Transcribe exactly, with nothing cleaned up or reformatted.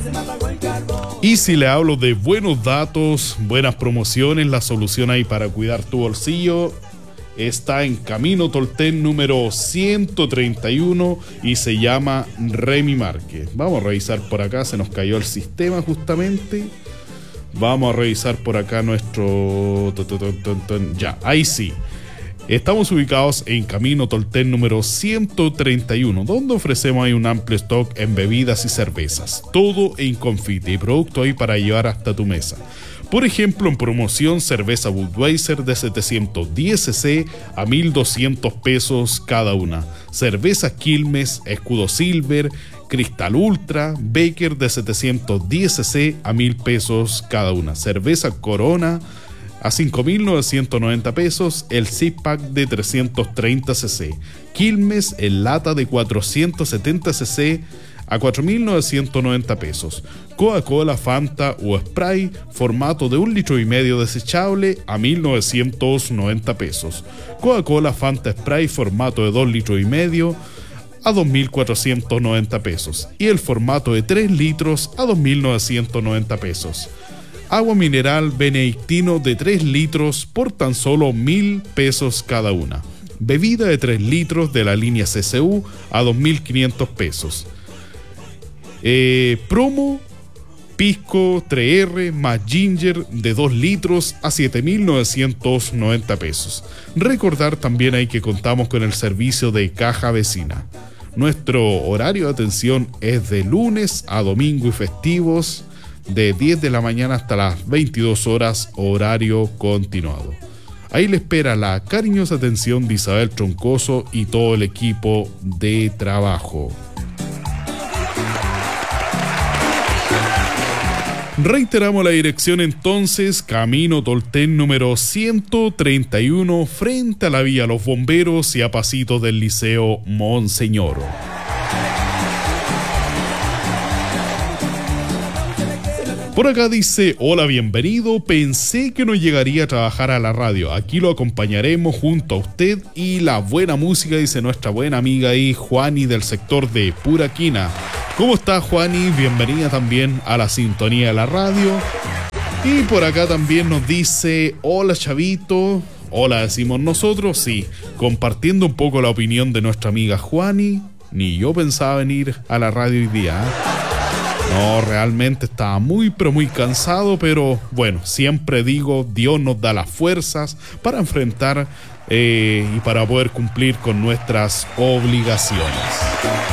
Y si le hablo de buenos datos, buenas promociones, la solución ahí para cuidar tu bolsillo está en Camino Tolten número ciento treinta y uno y se llama Remy Márquez. Vamos a revisar por acá, se nos cayó el sistema justamente. Vamos a revisar por acá nuestro... Ya, ahí sí. Estamos ubicados en Camino Tolten número ciento treinta y uno, donde ofrecemos ahí un amplio stock en bebidas y cervezas. Todo en confite y producto ahí para llevar hasta tu mesa. Por ejemplo, en promoción, cerveza Budweiser de setecientos diez centilitros a mil doscientos pesos cada una. Cerveza Quilmes, Escudo Silver, Cristal Ultra, Becker de setecientos diez centilitros a mil pesos cada una. Cerveza Corona a cinco mil novecientos noventa pesos, el six pack de trescientos treinta centilitros. Quilmes en lata de cuatrocientos setenta centilitros a cuatro mil novecientos noventa pesos. Coca-Cola, Fanta o Sprite, formato de un litro y medio desechable a mil novecientos noventa pesos. Coca-Cola, Fanta, Sprite, formato de dos litros y medio a dos mil cuatrocientos noventa pesos. Y el formato de tres litros a dos mil novecientos noventa pesos. Agua mineral benedictino de tres litros por tan solo mil pesos cada una. Bebida de tres litros de la línea C C U a dos mil quinientos pesos. Eh, promo Pisco tres R más Ginger de dos litros a siete mil novecientos noventa pesos. Recordar también ahí que contamos con el servicio de caja vecina. Nuestro horario de atención es de lunes a domingo y festivos, de diez de la mañana hasta las veintidós horas, horario continuado. Ahí le espera la cariñosa atención de Isabel Troncoso y todo el equipo de trabajo. Reiteramos la dirección entonces: Camino Tolten número ciento treinta y uno, frente a la Vía Los Bomberos y a pasitos del Liceo Monseñor. Por acá dice: hola, bienvenido, pensé que no llegaría a trabajar a la radio, aquí lo acompañaremos junto a usted y la buena música, dice nuestra buena amiga ahí, Juani del sector de Puraquina. ¿Cómo está, Juani? Bienvenida también a la sintonía de la radio. Y por acá también nos dice: hola, chavito. Hola, decimos nosotros, sí, compartiendo un poco la opinión de nuestra amiga Juani. Ni yo pensaba venir a la radio hoy día, ¿eh? No, realmente estaba muy pero muy cansado, pero bueno, siempre digo, Dios nos da las fuerzas para enfrentar eh, y para poder cumplir con nuestras obligaciones.